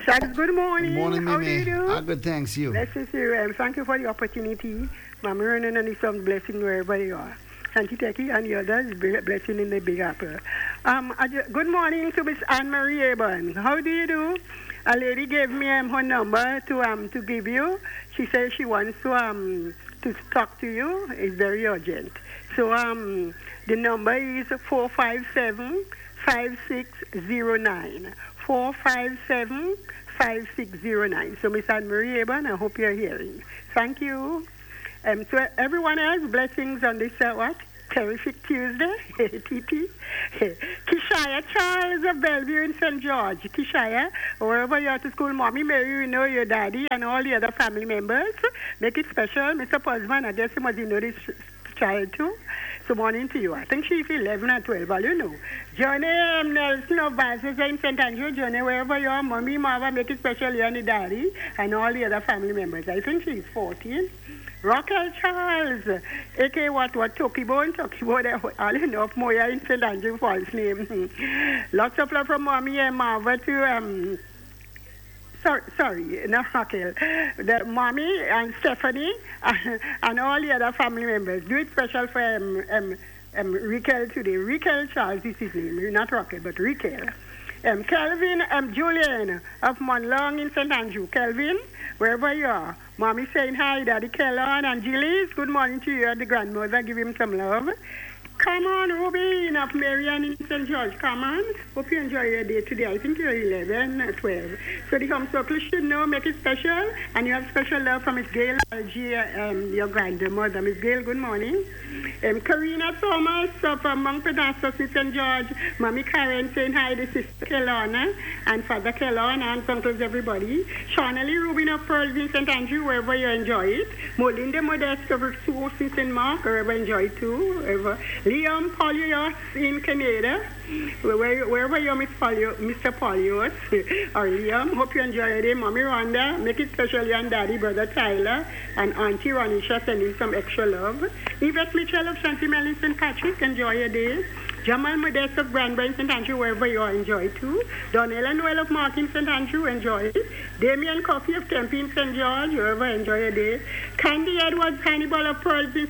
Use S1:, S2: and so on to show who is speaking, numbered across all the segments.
S1: Charles, good morning.
S2: Good morning,
S1: How
S2: Mimi.
S1: do you do?
S2: Good, thanks you.
S1: Blessings to you. Thank you for the opportunity. Mama running and some blessing wherever you are. Thank you, Techie, and the others, blessing in the Big Apple. Good morning to Miss Anne Marie Eben. How do you do? A lady gave me her number to give you. She says she wants to talk to you. It's very urgent. So the number is 457-5609. 457-5609. So Miss Anne Marie Eben, I hope you're hearing. Thank you. To everyone else, blessings on this terrific Tuesday, TT. Kishaya Charles of Bellevue in St. George. Kishaya, wherever you are to school, Mommy Mary, you know your daddy and all the other family members. Make it special. Mr. Postman, I guess you must know this child too. So morning to you. I think she's 11 or 12, but you know. Johnny Nelson of Basis in St. Andrew, Johnny, wherever you are, Mommy, Mama, make it special, you and the daddy and all the other family members. I think she's 14. Raquel Charles, a.k.a. what Tokibone, all enough, Moya in St. Andrew, false name. Lots of love from Mommy and Marva to, sorry, not Raquel, the Mommy and Stephanie and all the other family members. Do it special for Raquel today. Raquel Charles is his name, not Raquel, but Raquel. Kelvin Julian of Monlong in St. Andrew. Kelvin, wherever you are. Mommy saying hi, Daddy Kellon and Gillies. Good morning to you and the grandmother. Give him some love. Come on, Ruby of Marian in St. George. Come on. Hope you enjoy your day today. I think you're 11 or 12. So the home circle should know, make it special. And you have special love from Miss Gail Algier, your grandmother. Miss Gail, good morning. Karina Thomas from Mount Pedastos in St. George. Mommy Karen saying hi to Sister Kelowna and Father Kelowna and uncles, everybody. Shawnee Rubin of Pearls in St. Andrew, wherever you enjoy it. Molinda Modeste of Source in St. Mark, wherever you enjoy it too. Wherever. Liam Polios in Canada, wherever you're Mr. Polios or Liam. Hope you enjoy your day. Mommy Rhonda, make it special, you and Daddy, Brother Tyler, and Auntie Ronisha sending some extra love. Yvette Mitchell of Shanty Melly St. Patrick, enjoy your day. Jamal Modeste of Brandby St. Andrew, wherever you are, enjoy too. Donnella Noel of Mark in St. Andrew, enjoy it. Damien Coffee of Tempe in St. George, wherever, enjoy your day. Candy Edwards, Tiny Ball of Pearls in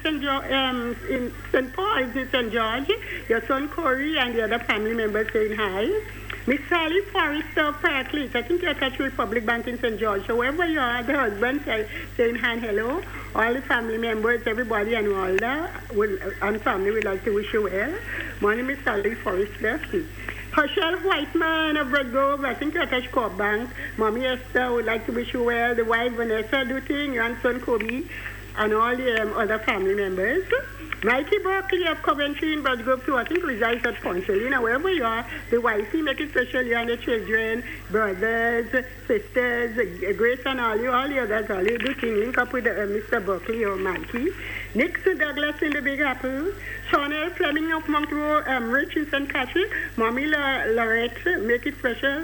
S1: in St. Paul's in St. George. Your son Corey and the other family members saying hi. Miss Sally Forrester of Parkleys, I think you're attached with Public Bank in St. George. So wherever you are, the husband saying hi and hello. All the family members, everybody and all that, and family would like to wish you well. Morning, Miss Sally Forrester. Herschel Whiteman of Red Grove, I think you're attached Corp Bank. Mommy Esther would like to wish you well. The wife Vanessa Duting, your son Kobe, and all the other family members. Mikey Berkeley of Coventry in Brasgrove too, I think resides at Poncelina, wherever you are. The wifey, make it special, you and the children, brothers, sisters, Grace and all the others, all you do thing, link up with Mr. Berkeley or Mikey. Nick to Douglas in the Big Apple. Chanel Fleming of Montreux, Rich in St. Patrick. Mommy Lorette, make it special.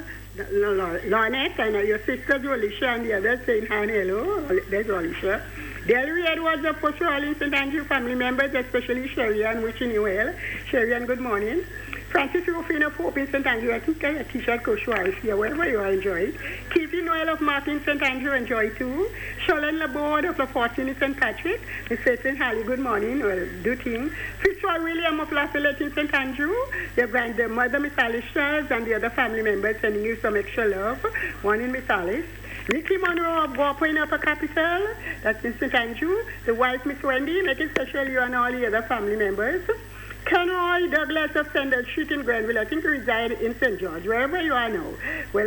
S1: Lornette and your sisters, Alicia and the others saying hi and hello. There's Alicia. Delary Edwards of Post Rollins St. Andrew family members, especially Sherry Ann, wishing you well. Sherry Ann, good morning. Francis Rufino of Hope in St. Andrew, I think a t-shirt Koshwaris here, wherever you are, enjoy it. Keithy Noel of Martin St. Andrew, enjoy too. Sholin Laborde of La Fortune in St. Patrick. Miss Faith and Harley, good morning. Well, do thing. Fitzroy William of Lafayette in St. Andrew. Your grandmother, Miss Alice Charles, and the other family members sending you some extra love. Morning, Miss Alice. Ricky Monroe of Guapo in Upper Capital, that's in St. Andrew. The wife, Miss Wendy, make it special, you and all the other family members. Kenroy Douglas of Sandal Street in Granville, I think reside in St. George, wherever you are now. Well,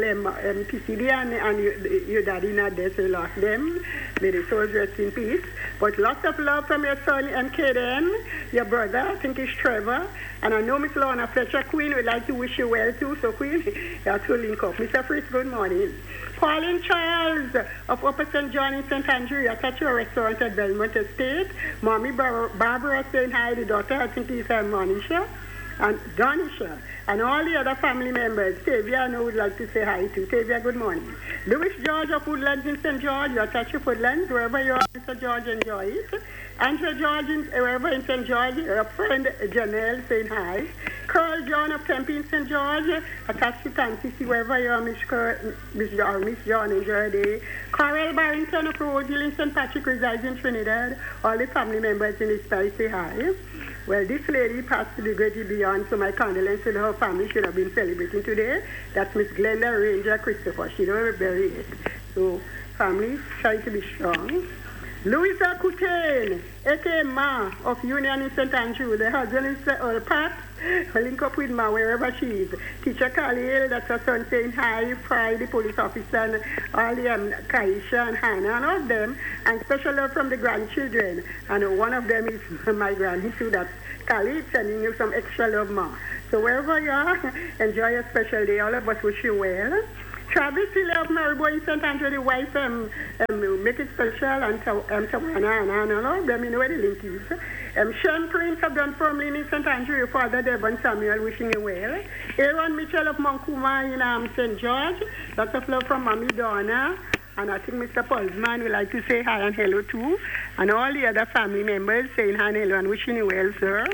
S1: PCD and your daddy not there, so you lost them. May the souls rest in peace. But lots of love from your son, Kaden, your brother, I think it's Trevor. And I know Miss Lorna Fletcher, Queen, would like to wish you well too. So, Queen, you have to link up. Mr. Fritz, good morning. Pauline Charles of Upper St. John in St. Andrew, you attach your restaurant at Belmont Estate. Mommy Barbara saying hi, the daughter, I think it's Monisha. and Donisha, and all the other family members. Tavia, I know would like to say hi to. Tavia, good morning. Louis George of Woodlands in St. George, your touch of Woodlands, wherever you are, Mr. George, enjoy it. Andrew George, wherever in St. George, your friend Janelle saying hi. Carl John of Tempe in St. George, attached to Tansy, wherever you are, Miss John, enjoy the day. Coral Barrington of Rosehill in St. Patrick resides in Trinidad. All the family members in this place say hi. Well, this lady passed to the great beyond, so my condolences to her family should have been celebrating today. That's Miss Glenda Ranger Christopher. She don't bury it. So, family, try to be strong. Louisa Coutain, a.k.a. Ma of Union in St. Andrew. The husband is Pat. Link up with Ma wherever she is. Teacher Khalil, that's her son saying hi. Fry, the police officer, and all the Kaisha and Hannah, and all of them. And special love from the grandchildren. And one of them is my granny too. That's Khalil, sending you some extra love, Ma. So wherever you are, enjoy your special day. All of us wish you well. Travis Hill of Maribo in St. Andrew, the wife, make it special, and Tawana, and all of them, you know where the link is. Sean Prince of Dunfermline in St. Andrew, your father, Devon Samuel, wishing you well. Aaron Mitchell of Monkuma in St. George, lots of love from Mommy Donna. And I think Mr. Polsman would like to say hi and hello too. And all the other family members saying hi and hello and wishing you well, sir.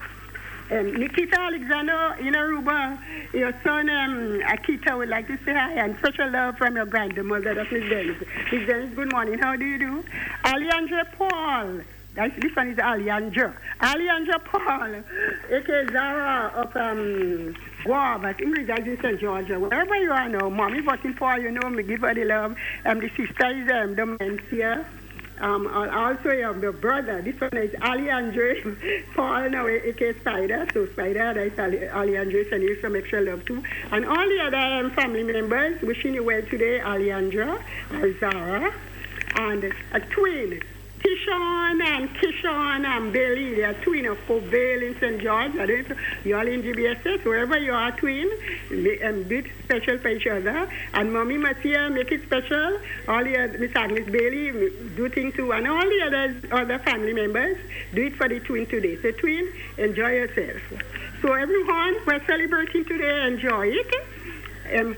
S1: Nikita Alexander in Aruba, your son Akita would like to say hi and special love from your grandmother, that's Miss Dennis. Miss Dennis, good morning. How do you do? Alejandra Paul. This one is Alejandra. Alejandra Paul, a.k.a. Zara of Guava, I think resides in St. Georgia. Wherever you are now, Mommy voting for you, know me, give her the love. The sister is Demencia. Also, you have the brother. This one is Alejandro Paul, now a.k.a. Spider. So, Spider, that's Alejandro, sending you some extra love too. And all the other family members wishing you well today, Alejandra, Zara, and a twin. Kishon and Bailey, they are twin of Vale in St. George. I don't know if you all in GBSS, wherever you are twin, be special for each other. And Mommy Mattia, make it special. All the Miss Agnes Bailey, do things too. And all the other family members, do it for the twin today. So twin, enjoy yourself. So everyone, we're celebrating today, enjoy it.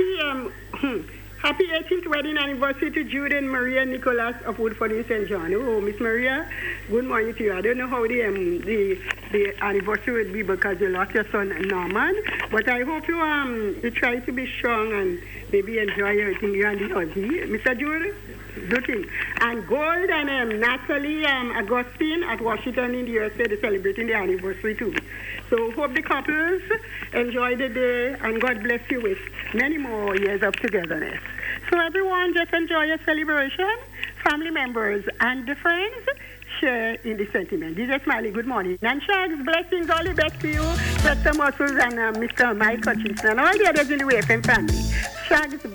S1: Happy 18th wedding anniversary to Jude and Maria Nicholas of Woodford in St. John. Oh, Miss Maria, good morning to you. I don't know how the anniversary would be because you lost your son Norman, but I hope you try to be strong and maybe enjoy everything you and the husband. Mr. Jude, good thing. And Gold and Natalie Augustine at Washington in the USA, they're celebrating the anniversary too. So hope the couples enjoy the day and God bless you with many more years of togetherness. So everyone just enjoy your celebration. Family members and the friends share in the sentiment. DJ Smiley, good morning. And Shags, blessings, all the best to you. Dr. Muscles and Mr. Mike Hutchinson and all the others in the WFM family. Shags,